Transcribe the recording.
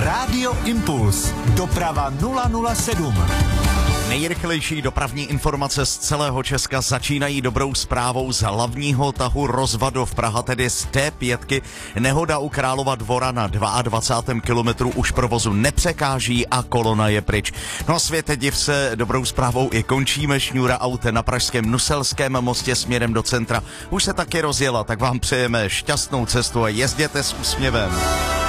Rádio Impuls. Doprava 007. Nejrychlejší dopravní informace z celého Česka začínají dobrou zprávou z hlavního tahu Rozvadov Praha, tedy z T5. Nehoda u Králova Dvora na 22. kilometru už provozu nepřekáží a kolona je pryč. No a světe div se, dobrou zprávou i končíme. Šňůra aut na pražském Nuselském mostě směrem do centra už se taky rozjela, tak vám přejeme šťastnou cestu a jezděte s úsměvem.